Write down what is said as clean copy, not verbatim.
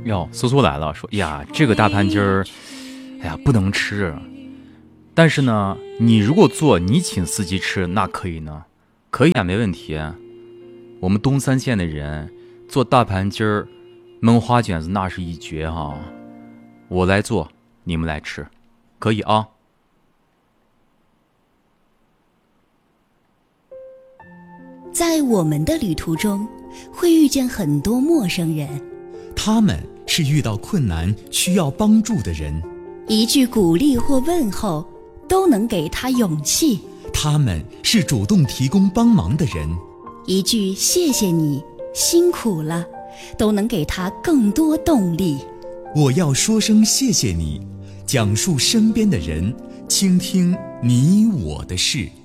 哟，苏苏来了，说呀，这个大盘鸡儿，哎呀，不能吃。但是呢，你如果做，你请司机吃，那可以呢？可以啊，没问题。我们东三县的人做大盘鸡儿、焖花卷子那是一绝哈。我来做，你们来吃，可以啊。 在我们的旅途中，会遇见很多陌生人， 他们是遇到困难需要帮助的人， 一句鼓励或问候都能给他勇气。 他们是主动提供帮忙的人， 一句谢谢你，辛苦了，都能给他更多动力。 我要说声谢谢你，讲述身边的人，倾听你我的事。